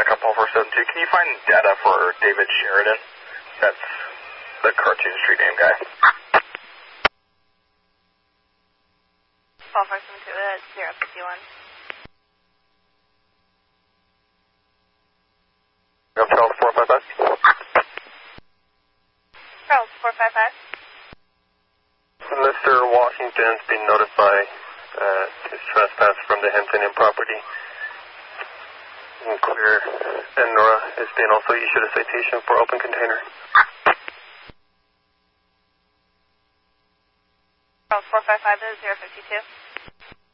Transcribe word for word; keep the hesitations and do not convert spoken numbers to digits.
Echo Paul four seven two. Can you find data for David Sheridan? That's the Cartoon Street name guy. Paul four seven two, uh, zero fifty-one. Charles four five five. Charles four five five. Mister Washington's been notified uh, his trespass from the Hampton Inn property. And Clear and Nora has been also issued a citation for open container. Charles four five five is zero fifty-two.